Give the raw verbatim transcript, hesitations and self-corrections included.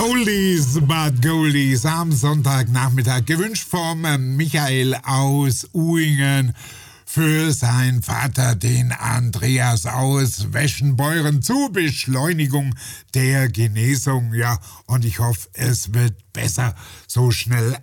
Oldies but Goldies am Sonntagnachmittag, gewünscht vom Michael aus Uhingen für seinen Vater, den Andreas aus Weschenbeuren, zur Beschleunigung der Genesung. Ja, und ich hoffe, es wird besser. So schnell